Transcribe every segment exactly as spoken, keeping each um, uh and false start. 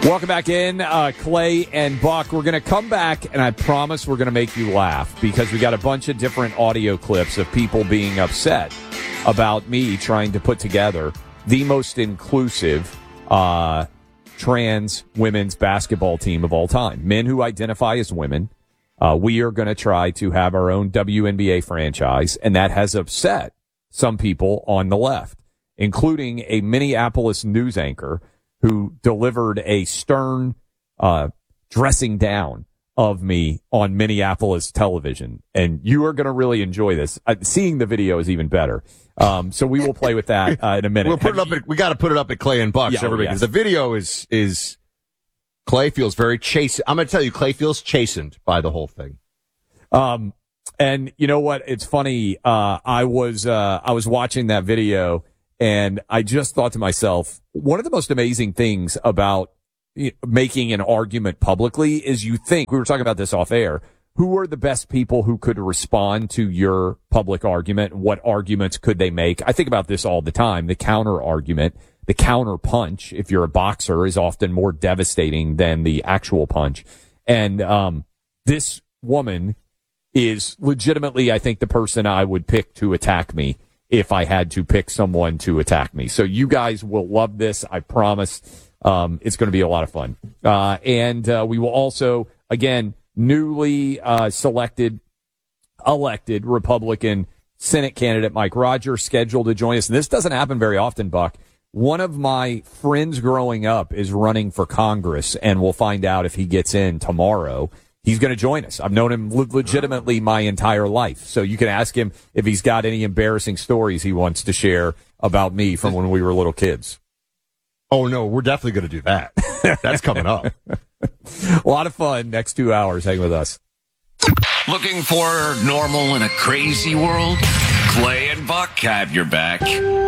Welcome back in, uh, Clay and Buck. We're going to come back, and I promise we're going to make you laugh because we got a bunch of different audio clips of people being upset about me trying to put together the most inclusive uh, trans women's basketball team of all time. Men who identify as women. Uh, we are going to try to have our own W N B A franchise, and that has upset some people on the left, including a Minneapolis news anchor who delivered a stern uh, dressing down of me on Minneapolis television. And you are going to really enjoy this. Uh, seeing the video is even better. Um, so we will play with that uh, in a minute. We'll put it up at, we got to put it up at Clay and Bucks, yeah, everybody. yes. The video is, is Clay feels very chastened. I'm going to tell you, Clay feels chastened by the whole thing. Um, and you know what? It's funny. Uh, I was, uh, I was watching that video, and I just thought to myself, one of the most amazing things about making an argument publicly is you think, we were talking about this off air, who are the best people who could respond to your public argument? What arguments could they make? I think about this all the time. The counter argument, the counter punch, if you're a boxer, is often more devastating than the actual punch. And um, this woman is legitimately, I think, the person I would pick to attack me if I had to pick someone to attack me. So you guys will love this. I promise. Um, it's going to be a lot of fun. Uh, and uh, we will also, again, newly uh, selected, elected Republican Senate candidate Mike Rogers scheduled to join us. And this doesn't happen very often, Buck. One of my friends growing up is running for Congress, and we'll find out if he gets in tomorrow. He's going to join us. I've known him le- legitimately my entire life. So you can ask him if he's got any embarrassing stories he wants to share about me from when we were little kids. Oh, no, we're definitely going to do that. That's coming up. A lot of fun next two hours. Hang with us. Looking for normal in a crazy world? Clay and Buck have your back.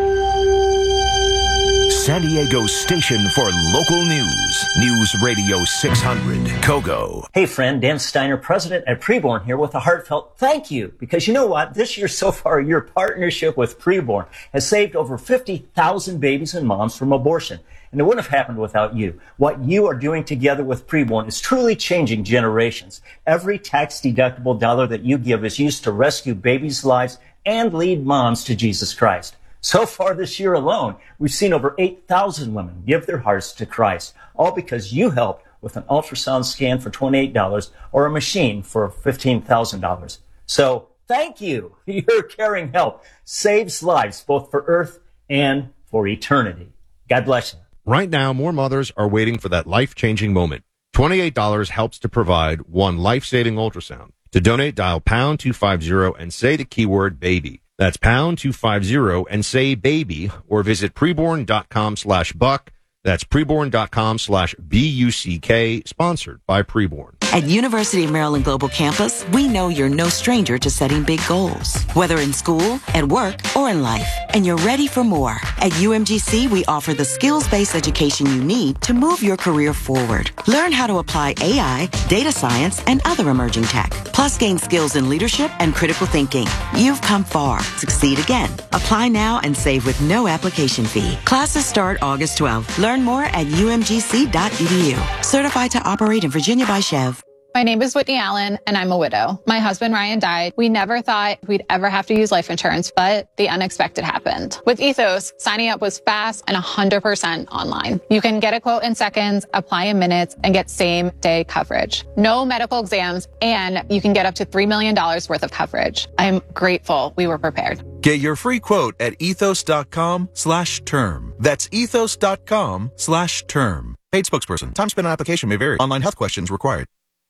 San Diego's station for local news. News Radio six hundred, Kogo. Hey friend, Dan Steiner, president at Preborn here with a heartfelt thank you. Because you know what? This year so far, your partnership with Preborn has saved over fifty thousand babies and moms from abortion. And it wouldn't have happened without you. What you are doing together with Preborn is truly changing generations. Every tax-deductible dollar that you give is used to rescue babies' lives and lead moms to Jesus Christ. So far this year alone, we've seen over eight thousand women give their hearts to Christ, all because you helped with an ultrasound scan for twenty-eight dollars or a machine for fifteen thousand dollars. So thank you. Your caring help saves lives both for earth and for eternity. God bless you. Right now, more mothers are waiting for that life-changing moment. twenty-eight dollars helps to provide one life-saving ultrasound. To donate, dial pound two fifty and say the keyword baby. That's pound two fifty and say baby, or visit preborn.com slash buck. That's preborn.com slash B-U-C-K, sponsored by Preborn. At University of Maryland Global Campus, we know you're no stranger to setting big goals, whether in school, at work, or in life, and you're ready for more. At U M G C, we offer the skills-based education you need to move your career forward. Learn how to apply A I, data science, and other emerging tech, plus gain skills in leadership and critical thinking. You've come far. Succeed again. Apply now and save with no application fee. Classes start August twelfth. Learn more at U M G C dot E D U. Certified to operate in Virginia by Chev. My name is Whitney Allen, and I'm a widow. My husband, Ryan, died. We never thought we'd ever have to use life insurance, but the unexpected happened. With Ethos, signing up was fast and one hundred percent online. You can get a quote in seconds, apply in minutes, and get same-day coverage. No medical exams, and you can get up to three million dollars worth of coverage. I'm grateful we were prepared. Get your free quote at ethos.com slash term. That's ethos.com slash term. Paid spokesperson. Time spent on application may vary. Online health questions required.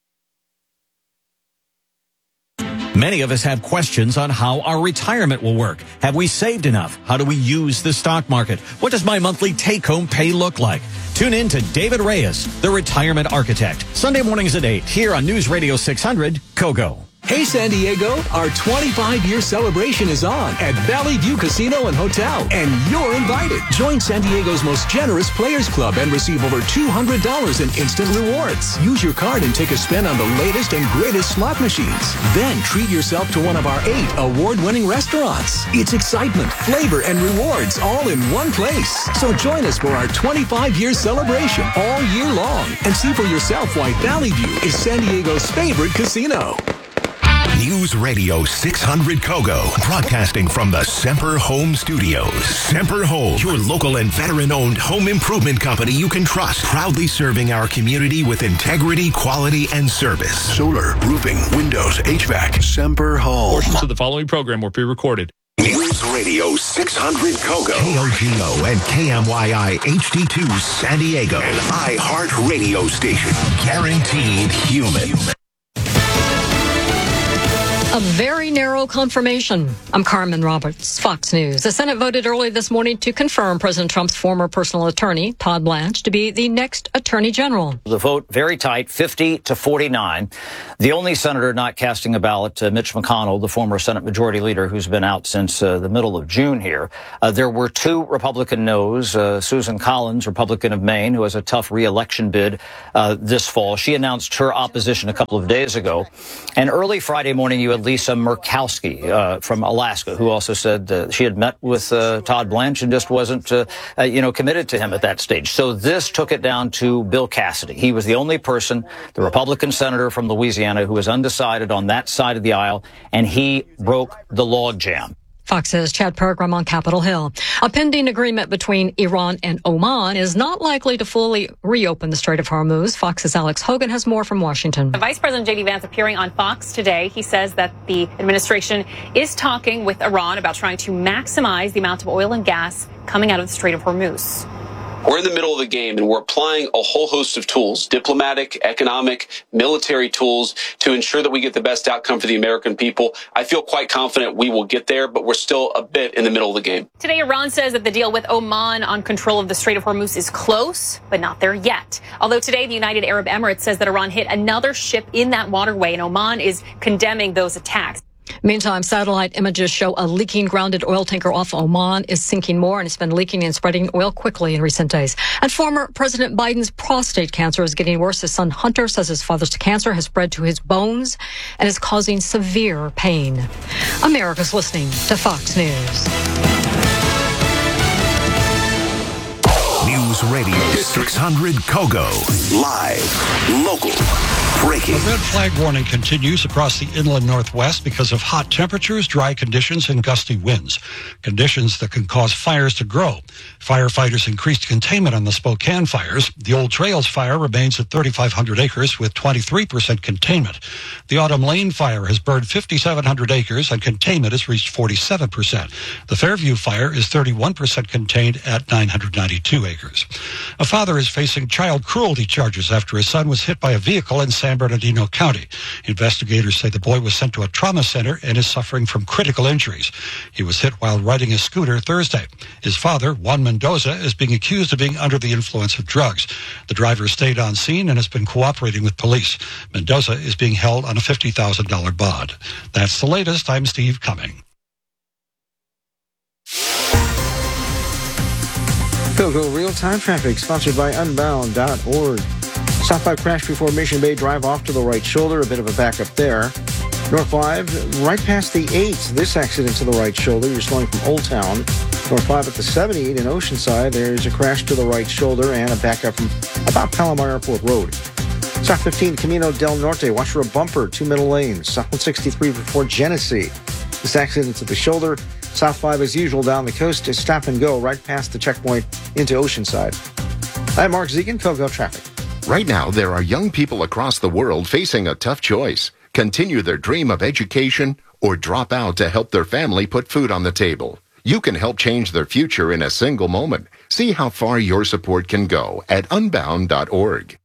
Many of us have questions on how our retirement will work. Have we saved enough? How do we use the stock market? What does my monthly take-home pay look like? Tune in to David Reyes, the Retirement Architect, Sunday mornings at eight here on News Radio six hundred, Kogo. Hey San Diego, our twenty-five year celebration is on at Valley View Casino and Hotel, and you're invited. Join San Diego's most generous Players Club and receive over two hundred dollars in instant rewards. Use your card and take a spin on the latest and greatest slot machines. Then treat yourself to one of our eight award-winning restaurants. It's excitement, flavor, and rewards all in one place. So join us for our twenty-five year celebration all year long and see for yourself why Valley View is San Diego's favorite casino. News Radio six hundred Kogo, broadcasting from the Semper Home Studios. Semper Home, your local and veteran-owned home improvement company you can trust, proudly serving our community with integrity, quality, and service. Solar, roofing, windows, H V A C, Semper Home. Portions of the following program were pre-recorded. News Radio six hundred Kogo, K O G O and K M Y I H D two San Diego, an iHeart radio station, guaranteed human. A very narrow confirmation. I'm Carmen Roberts, Fox News. The Senate voted early this morning to confirm President Trump's former personal attorney, Todd Blanche, to be the next attorney general. The vote very tight, fifty to forty-nine. The only senator not casting a ballot, uh, Mitch McConnell, the former Senate Majority Leader who's been out since uh, the middle of June here. Uh, there were two Republican no's. Uh, Susan Collins, Republican of Maine, who has a tough re-election bid uh, this fall. She announced her opposition a couple of days ago. And early Friday morning, you had Lisa Murkowski uh, from Alaska, who also said uh, she had met with uh, Todd Blanche and just wasn't, uh, uh, you know, committed to him at that stage. So this took it down to Bill Cassidy. He was the only person, the Republican senator from Louisiana, who was undecided on that side of the aisle, and he broke the logjam. Fox's Chad Peregrine on Capitol Hill. A pending agreement between Iran and Oman is not likely to fully reopen the Strait of Hormuz. Fox's Alex Hogan has more from Washington. Vice President J D Vance appearing on Fox today. He says that the administration is talking with Iran about trying to maximize the amount of oil and gas coming out of the Strait of Hormuz. We're in the middle of the game, and we're applying a whole host of tools, diplomatic, economic, military tools, to ensure that we get the best outcome for the American people. I feel quite confident we will get there, but we're still a bit in the middle of the game. Today, Iran says that the deal with Oman on control of the Strait of Hormuz is close, but not there yet. Although today, the United Arab Emirates says that Iran hit another ship in that waterway, and Oman is condemning those attacks. Meantime, satellite images show a leaking grounded oil tanker off Oman is sinking more, and it's been leaking and spreading oil quickly in recent days. And former President Biden's prostate cancer is getting worse. His son Hunter says his father's cancer has spread to his bones and is causing severe pain. America's listening to Fox News. News Radio six hundred Kogo, live, local, breaking. The red flag warning continues across the inland northwest because of hot temperatures, dry conditions, and gusty winds. Conditions that can cause fires to grow. Firefighters increased containment on the Spokane fires. The Old Trails fire remains at thirty-five hundred acres with twenty-three percent containment. The Autumn Lane fire has burned fifty-seven hundred acres and containment has reached forty-seven percent. The Fairview fire is thirty-one percent contained at nine hundred ninety-two acres. A father is facing child cruelty charges after his son was hit by a vehicle in San Bernardino County. Investigators say the boy was sent to a trauma center and is suffering from critical injuries. He was hit while riding his scooter Thursday. His father, Juan Mendoza, is being accused of being under the influence of drugs. The driver stayed on scene and has been cooperating with police. Mendoza is being held on a fifty thousand dollars bond. That's the latest. I'm Steve Cumming. Kogo real-time traffic sponsored by unbound dot org. South five crash before Mission Bay, drive off to the right shoulder, a bit of a backup there. North five, right past the eight, this accident to the right shoulder, you're slowing from Old Town. North five at the seventy-eight in Oceanside, there's a crash to the right shoulder and a backup from about Palomar Airport Road. South fifteen, Camino del Norte, watch for a bumper, two middle lanes. South one sixty-three before Genesee, this accident to the shoulder. South five, as usual, down the coast to stop and go right past the checkpoint into Oceanside. I'm Mark Zegan, Kogo Traffic. Right now, there are young people across the world facing a tough choice. Continue their dream of education or drop out to help their family put food on the table. You can help change their future in a single moment. See how far your support can go at unbound dot org.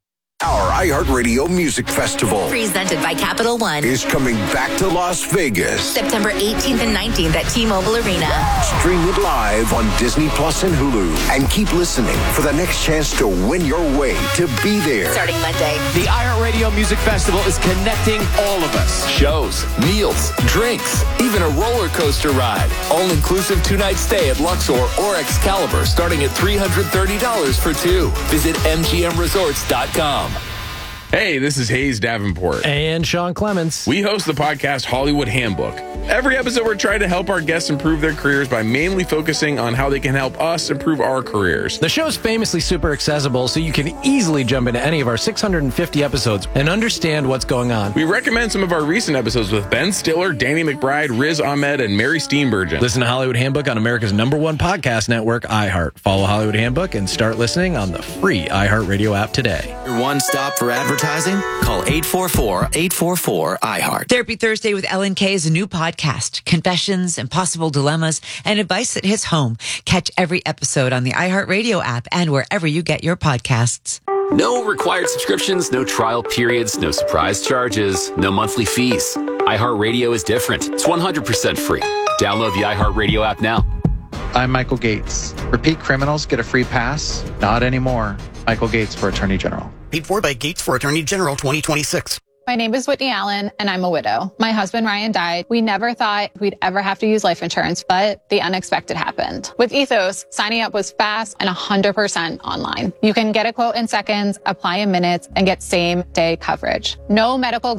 Our iHeartRadio Music Festival presented by Capital One is coming back to Las Vegas. September eighteenth and nineteenth at T-Mobile Arena. Stream it live on Disney Plus and Hulu. And keep listening for the next chance to win your way to be there. Starting Monday. The iHeartRadio Music Festival is connecting all of us. Shows, meals, drinks, even a roller coaster ride. All-inclusive two-night stay at Luxor or Excalibur starting at three hundred thirty dollars for two. Visit M G M resorts dot com. Hey, this is Hayes Davenport. And Sean Clements. We host the podcast Hollywood Handbook. Every episode, we're trying to help our guests improve their careers by mainly focusing on how they can help us improve our careers. The show is famously super accessible, so you can easily jump into any of our six hundred fifty episodes and understand what's going on. We recommend some of our recent episodes with Ben Stiller, Danny McBride, Riz Ahmed, and Mary Steenburgen. Listen to Hollywood Handbook on America's number one podcast network, iHeart. Follow Hollywood Handbook and start listening on the free iHeartRadio app today. Your one stop for advertising? Call eight four four, eight four four, iHeart. Therapy Thursday with Ellen Kay is a new podcast. Confessions, impossible dilemmas, and advice that hits home. Catch every episode on the iHeartRadio app and wherever you get your podcasts. No required subscriptions, no trial periods, no surprise charges, no monthly fees. iHeartRadio is different. It's one hundred percent free. Download the iHeartRadio app now. I'm Michael Gates. Repeat criminals get a free pass? Not anymore. Michael Gates for Attorney General. Paid for by Gates for Attorney General twenty twenty-six. My name is Whitney Allen, and I'm a widow. My husband, Ryan, died. We never thought we'd ever have to use life insurance, but the unexpected happened. With Ethos, signing up was fast and one hundred percent online. You can get a quote in seconds, apply in minutes, and get same-day coverage. No medical